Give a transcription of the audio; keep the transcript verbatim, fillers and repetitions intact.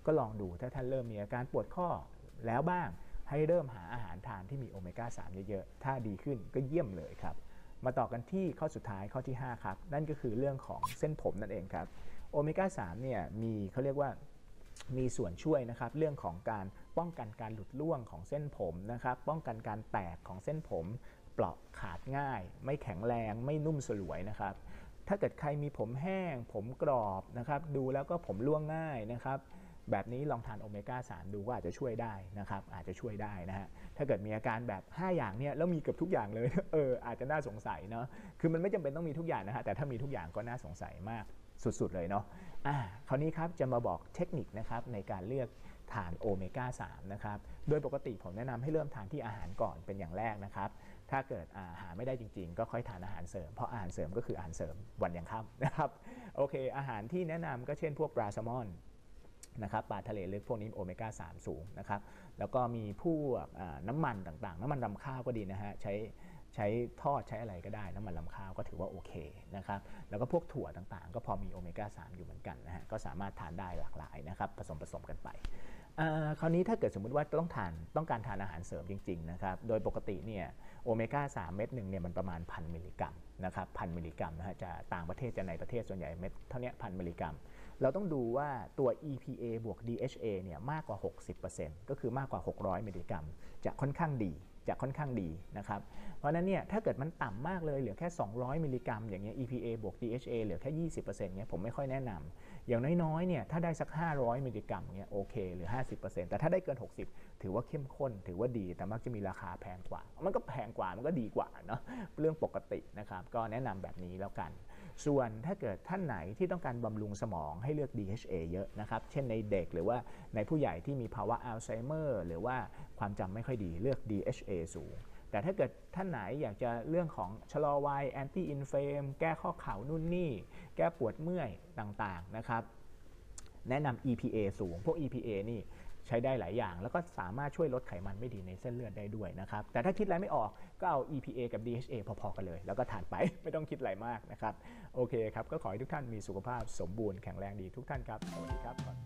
ก็ลองดูถ้าท่านเริ่มมีอาการปวดข้อแล้วบ้างให้เริ่มหาอาหารทานที่มีโอเมก้าสามเยอะๆถ้าดีขึ้นก็เยี่ยมเลยครับมาต่อกันที่ข้อสุดท้ายข้อที่ห้าครับนั่นก็คือเรื่องของเส้นผมนั่นเองครับโอเมก้าสามเนี่ยมีเขาเรียกว่ามีส่วนช่วยนะครับเรื่องของการป้องกันการหลุดร่วงของเส้นผมนะครับป้องกันการแตกของเส้นผมเปราะขาดง่ายไม่แข็งแรงไม่นุ่มสลวยนะครับถ้าเกิดใครมีผมแห้งผมกรอบนะครับดูแล้วก็ผมร่วงง่ายนะครับแบบนี้ลองทานโอเมก้าสามดูว่าอาจจะช่วยได้นะครับอาจจะช่วยได้นะฮะถ้าเกิดมีอาการแบบห้าอย่างเนี่ยแล้วมีเกือบทุกอย่างเลยเอออาจจะน่าสงสัยเนาะคือมันไม่จำเป็นต้องมีทุกอย่างนะฮะแต่ถ้ามีทุกอย่างก็น่าสงสัยมากสุดๆเลยเนาะอ่าคราวนี้ครับจะมาบอกเทคนิคนะครับในการเลือกทานโอเมก้าสามนะครับโดยปกติผมแนะนำให้เริ่มทานที่อาหารก่อนเป็นอย่างแรกนะครับถ้าเกิดอาหารไม่ได้จริงๆก็ค่อยทานอาหารเสริมเพราะอาหารเสริมก็คืออาหารเสริมวันยังค่ำนะครับโอเคอาหารที่แนะนำก็เช่นพวกปลาแซลมอนนะครับปลาทะเลลึกพวกนี้โอเมก้าสามสูงนะครับแล้วก็มีพวกน้ำมันต่างๆน้ำมันรำข้าวก็ดีนะฮะใช้ใช้ทอดใช้อะไรก็ได้น้ำมันรำข้าวก็ถือว่าโอเคนะครับแล้วก็พวกถั่วต่างๆก็พอมีโอเมก้าสามอยู่เหมือนกันนะฮะก็สามารถทานได้หลากหลายนะครับผสมผสมกันไปคราวนี้ถ้าเกิดสมมุติว่าต้องทานต้องการทานอาหารเสริมจริงๆนะครับโดยปกติเนี่ยโอเมก้าสามเม็ดหนึ่งเนี่ยมันประมาณพันมิลลิกรัมนะครับพันมิลลิกรัมนะฮะจะต่างประเทศจะในประเทศส่วนใหญ่เม็ดเท่านี้พันมิลลิกรัมเราต้องดูว่าตัว อี พี เอ บวก ดี เอช เอ เนี่ยมากกว่า หกสิบเปอร์เซ็นต์ ก็คือมากกว่าหกร้อยมิลลิกรัมจะค่อนข้างดีจะค่อนข้างดีนะครับเพราะนั้นเนี่ยถ้าเกิดมันต่ำมากเลยเหลือแค่สองร้อยมิลลิกรัมอย่างเงี้ย อี พี เอ บวก ดี เอช เอ เหลือแค่ ยี่สิบเปอร์เซ็นต์ เงี้ยผมไม่ค่อยแนะนำอย่างน้อยๆเนี่ยถ้าได้สักห้าร้อยมิลลิกรัมเงี้ยโอเคหรือ ห้าสิบเปอร์เซ็นต์ แต่ถ้าได้เกินหกสิบถือว่าเข้มข้นถือว่าดีแต่มักจะมีราคาแพงกว่ามันก็แพงกว่ามันก็ดีกว่าเนาะเรื่องปกตินะครับก็แนะนำแบบนี้แล้วกันส่วนถ้าเกิดท่านไหนที่ต้องการบำรุงสมองให้เลือก ดี เอช เอ เยอะนะครับเช่นในเด็กหรือว่าในผู้ใหญ่ที่มีภาวะอัลไซเมอร์หรือว่าความจำไม่ค่อยดีเลือก ดี เอช เอ สูงแต่ถ้าเกิดท่านไหนอยากจะเรื่องของชะลอวัยแอนตี้อินเฟลมแก้ข้อเข่านู่นนี่แก้ปวดเมื่อยต่างๆนะครับแนะนำ อี พี เอ สูงพวก อี พี เอ นี่ใช้ได้หลายอย่างแล้วก็สามารถช่วยลดไขมันไม่ดีในเส้นเลือดได้ด้วยนะครับแต่ถ้าคิดอะไรไม่ออกก็เอา อี พี เอ กับ ดี เอช เอ พอๆกันเลยแล้วก็ทานไปไม่ต้องคิดอะไรมากนะครับโอเคครับก็ขอให้ทุกท่านมีสุขภาพสมบูรณ์แข็งแรงดีทุกท่านครับสวัสดีครับ